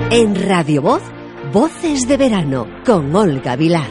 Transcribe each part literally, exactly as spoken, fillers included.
En Radio Voz, Voces de Verano, con Olga Vilar.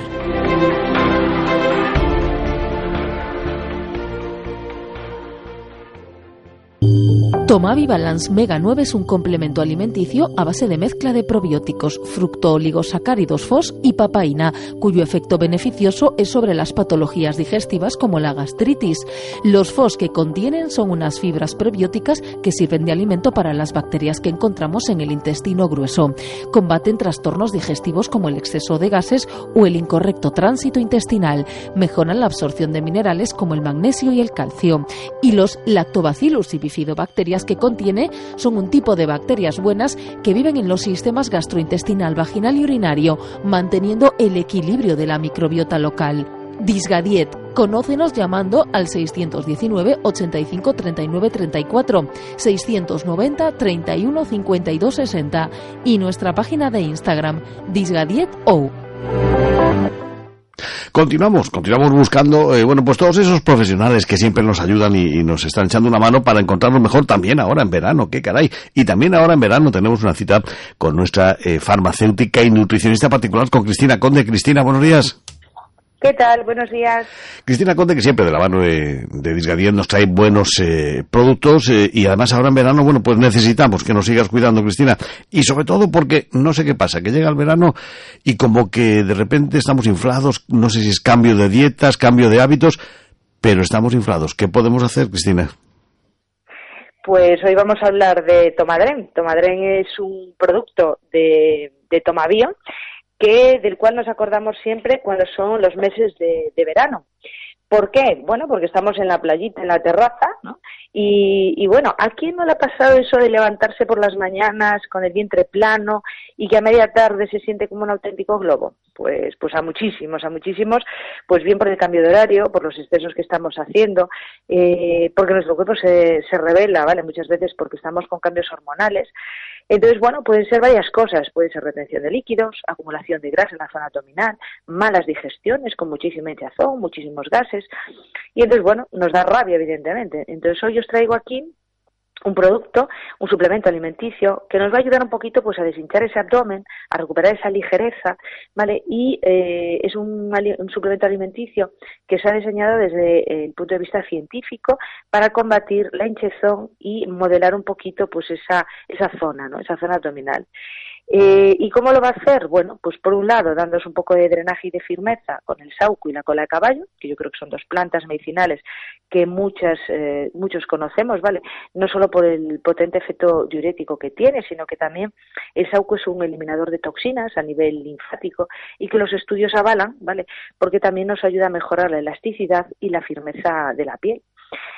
Tomavi Balance Mega nueve es un complemento alimenticio a base de mezcla de probióticos, fructooligosacáridos F O S y papaína, cuyo efecto beneficioso es sobre las patologías digestivas como la gastritis. Los F O S que contienen son unas fibras prebióticas que sirven de alimento para las bacterias que encontramos en el intestino grueso. Combaten trastornos digestivos como el exceso de gases o el incorrecto tránsito intestinal. Mejoran la absorción de minerales como el magnesio y el calcio. Y los Lactobacillus y bifidobacterias que contiene son un tipo de bacterias buenas que viven en los sistemas gastrointestinal, vaginal y urinario, manteniendo el equilibrio de la microbiota local. Disgadiet. Conócenos llamando al seiscientos diecinueve, ochenta y cinco, treinta y nueve, treinta y cuatro, seiscientos noventa, treinta y uno, cincuenta y dos, sesenta y nuestra página de Instagram, disgadietou. Continuamos, continuamos buscando, eh, bueno, pues todos esos profesionales que siempre nos ayudan y, y nos están echando una mano para encontrarnos mejor también ahora en verano, qué caray. Y también ahora en verano tenemos una cita con nuestra eh, farmacéutica y nutricionista particular, con Cristina Conde. Cristina, buenos días. ¿Qué tal? Buenos días. Cristina Conde, que siempre de la mano de, de Disgadiet nos trae buenos eh, productos eh, y además ahora en verano, bueno, pues necesitamos que nos sigas cuidando, Cristina. Y sobre todo porque no sé qué pasa, que llega el verano y como que de repente estamos inflados, no sé si es cambio de dietas, cambio de hábitos, pero estamos inflados. ¿Qué podemos hacer, Cristina? Pues hoy vamos a hablar de Tomadren. Tomadren es un producto de, de Tomabio, que del cual nos acordamos siempre cuando son los meses de, de verano. ¿Por qué? Bueno, porque estamos en la playita, en la terraza, ¿no? Y, y bueno, ¿a quién no le ha pasado eso de levantarse por las mañanas con el vientre plano y que a media tarde se siente como un auténtico globo? Pues, pues a muchísimos, a muchísimos, pues bien por el cambio de horario, por los excesos que estamos haciendo, eh, porque nuestro cuerpo se, se revela, ¿vale? Muchas veces porque estamos con cambios hormonales. Entonces, bueno, pueden ser varias cosas. Puede ser retención de líquidos, acumulación de grasa en la zona abdominal, malas digestiones con muchísima hinchazón, muchísimos gases. Y entonces, bueno, nos da rabia, evidentemente. Entonces, hoy os traigo aquí un producto, un suplemento alimenticio que nos va a ayudar un poquito pues a deshinchar ese abdomen, a recuperar esa ligereza, ¿vale? Y eh, es un, un suplemento alimenticio que se ha diseñado desde el punto de vista científico para combatir la hinchazón y modelar un poquito pues esa esa zona, ¿no? Esa zona abdominal. Eh, ¿Y cómo lo va a hacer? Bueno, pues por un lado, dándoos un poco de drenaje y de firmeza con el sauco y la cola de caballo, que yo creo que son dos plantas medicinales que muchas eh, muchos conocemos, ¿vale? No solo por el potente efecto diurético que tiene, sino que también el sauco es un eliminador de toxinas a nivel linfático y que los estudios avalan, ¿vale? Porque también nos ayuda a mejorar la elasticidad y la firmeza de la piel.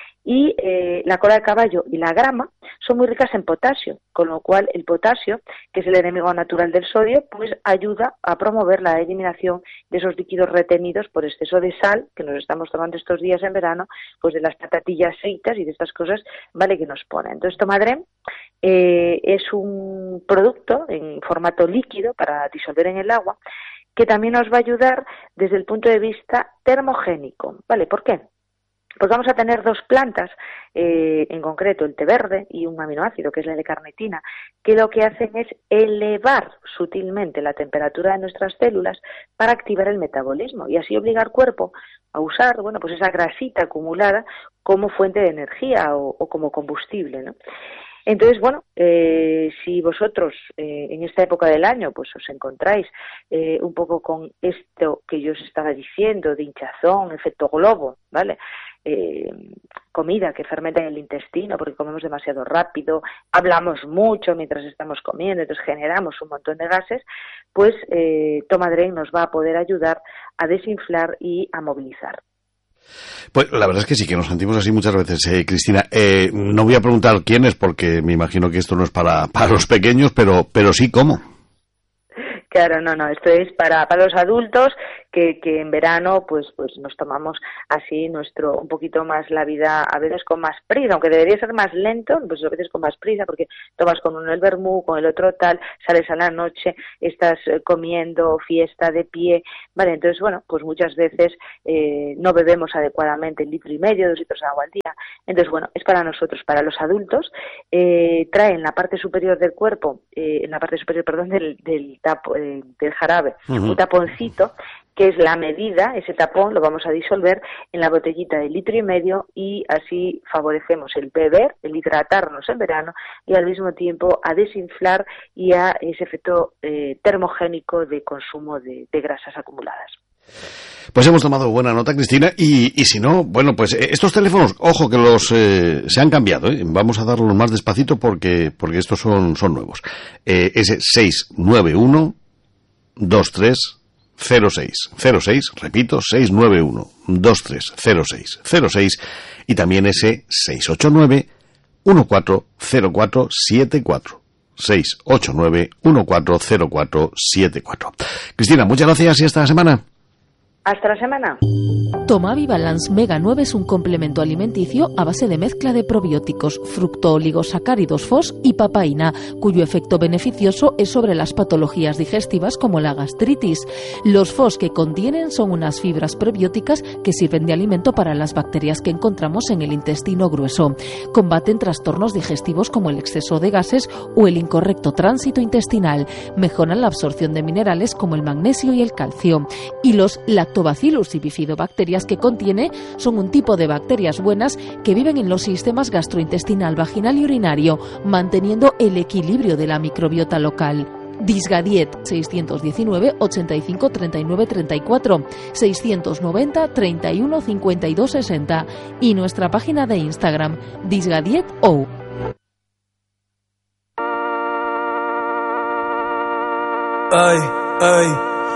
Y eh, la cola de caballo y la grama son muy ricas en potasio, con lo cual el potasio, que es el enemigo natural del sodio, pues ayuda a promover la eliminación de esos líquidos retenidos por exceso de sal que nos estamos tomando estos días en verano, pues de las patatillas fritas y de estas cosas, vale, que nos ponen. Entonces, Tomadren eh, es un producto en formato líquido para disolver en el agua, que también nos va a ayudar desde el punto de vista termogénico, ¿vale? ¿Por qué? Pues vamos a tener dos plantas, eh, en concreto el té verde y un aminoácido que es la L-carnitina, que lo que hacen es elevar sutilmente la temperatura de nuestras células para activar el metabolismo y así obligar al cuerpo a usar, bueno, pues esa grasita acumulada como fuente de energía o, o como combustible, ¿no? Entonces, bueno, eh, si vosotros eh, en esta época del año pues os encontráis eh, un poco con esto que yo os estaba diciendo, de hinchazón, efecto globo, ¿vale? Eh, comida que fermenta en el intestino porque comemos demasiado rápido, hablamos mucho mientras estamos comiendo, entonces generamos un montón de gases, pues eh, Tomadren nos va a poder ayudar a desinflar y a movilizar. Pues la verdad es que sí, que nos sentimos así muchas veces, eh, Cristina. Eh, no voy a preguntar quién es, porque me imagino que esto no es para, para los pequeños, pero, pero sí, ¿cómo? Claro, no, no, esto es para, para los adultos que que, que en verano pues pues nos tomamos así nuestro un poquito más la vida a veces con más prisa, aunque debería ser más lento, pues a veces con más prisa, porque tomas con uno el vermú, con el otro tal, sales a la noche, estás comiendo, fiesta de pie, vale, entonces bueno, pues muchas veces eh, no bebemos adecuadamente el litro y medio, dos litros de agua al día, entonces bueno, es para nosotros, para los adultos, eh, trae en la parte superior del cuerpo, eh, en la parte superior, perdón, del, del, tapo, eh, del jarabe, uh-huh. un taponcito, que es la medida, ese tapón lo vamos a disolver en la botellita de litro y medio y así favorecemos el beber, el hidratarnos en verano y al mismo tiempo a desinflar y a ese efecto eh, termogénico de consumo de, de grasas acumuladas. Pues hemos tomado buena nota, Cristina, y, y si no, bueno, pues estos teléfonos, ojo que los eh, se han cambiado, ¿eh? Vamos a darlos más despacito porque porque estos son son nuevos. Eh, ese seis nueve uno dos tres cero seis cero seis, repito, seis nueve uno dos tres cero seis cero seis y también ese seis ocho nueve uno cuatro cero cuatro siete cuatro. seis ocho nueve uno cuatro cero cuatro siete cuatro. Cristina, muchas gracias y hasta la semana. Hasta la semana. Tomavi Balance Mega nueve es un complemento alimenticio a base de mezcla de probióticos, fructooligosacáridos F O S y papaína, cuyo efecto beneficioso es sobre las patologías digestivas como la gastritis. Los F O S que contienen son unas fibras prebióticas que sirven de alimento para las bacterias que encontramos en el intestino grueso. Combaten trastornos digestivos como el exceso de gases o el incorrecto tránsito intestinal. Mejoran la absorción de minerales como el magnesio y el calcio. Y los Lactobacillus y bifidobacterias que contiene son un tipo de bacterias buenas que viven en los sistemas gastrointestinal, vaginal y urinario, manteniendo el equilibrio de la microbiota local. Disgadiet seis uno nueve ochenta y cinco treinta y nueve treinta y cuatro, seiscientos noventa treinta y uno cincuenta y dos sesenta y nuestra página de Instagram disgadieto. Ay, ay.